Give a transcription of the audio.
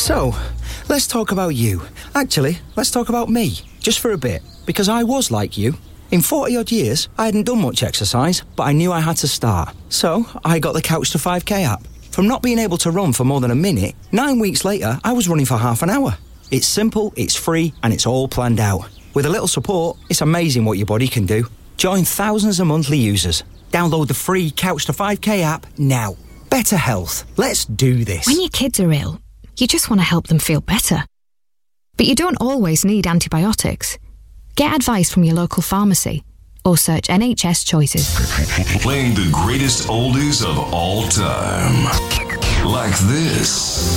So, let's talk about you. Actually, let's talk about me, just for a bit, because I was like you. In 40-odd years, I hadn't done much exercise, but I knew I had to start. So, I got the Couch to 5K app. From not being able to run for more than a minute, 9 weeks later, I was running for half an hour. It's simple, it's free, and it's all planned out. With a little support, it's amazing what your body can do. Join thousands of monthly users. Download the free Couch to 5K app now. Better health. Let's do this. When your kids are ill, you just want to help them feel better. But you don't always need antibiotics. Get advice from your local pharmacy or search NHS Choices. Playing the greatest oldies of all time. Like this.